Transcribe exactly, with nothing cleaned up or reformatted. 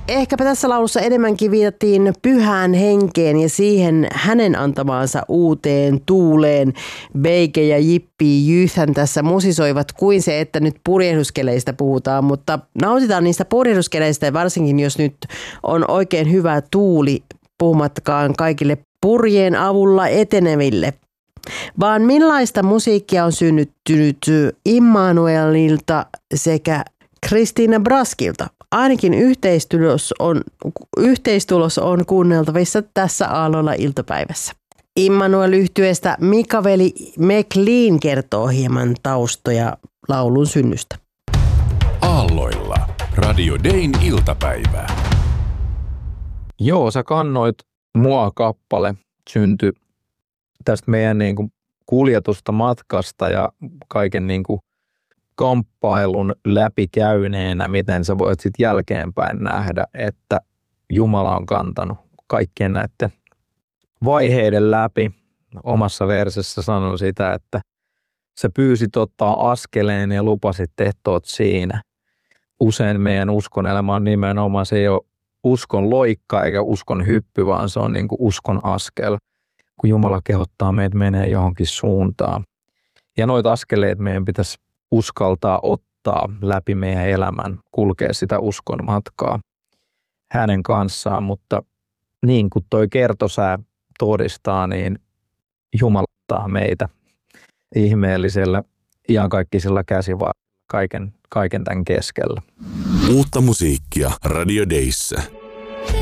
Ehkäpä tässä laulussa enemmänkin viitattiin pyhään henkeen ja siihen hänen antamaansa uuteen tuuleen. Beike ja Jippi Jythän tässä musisoivat kuin se, että nyt purjehduskeleistä puhutaan, mutta nautitaan niistä purjehduskeleistä varsinkin, jos nyt on oikein hyvä tuuli, puhumattakaan kaikille purjeen avulla eteneville. Vaan millaista musiikkia on synnyttynyt Immanuelilta sekä Kristiina Braskilta? Ainakin yhteistulos on, yhteistulos on kuunneltavissa tässä Aalloilla iltapäivässä. Immanuel-yhtyeestä Mika-veli McLean kertoo hieman taustoja laulun synnystä. Aalloilla Radio Dayn iltapäivää. Joo, sä kannoit mua kappale syntyi tästä meidän niin kuin kuljetusta matkasta ja kaiken niin kuin kamppailun läpikäyneenä, miten sä voit sitten jälkeenpäin nähdä, että Jumala on kantanut kaikkien näiden vaiheiden läpi. Omassa versessä sanon sitä, että sä pyysit ottaa askeleen ja lupasit, että oot siinä. Usein meidän uskon elämä on nimenomaan, se ei ole uskon loikka eikä uskon hyppy, vaan se on niin kuin uskon askel, kun Jumala kehottaa meitä menee johonkin suuntaan. Ja noita askeleita meidän pitäisi uskaltaa ottaa läpi meidän elämän, kulkea sitä uskon matkaa hänen kanssaan, mutta niin kuin toi kertosää todistaa, niin Jumala ottaa meitä ihmeellisellä, iankaikkisella käsivarrella kaiken, kaiken tämän keskellä. Uutta musiikkia Radio Dayssä.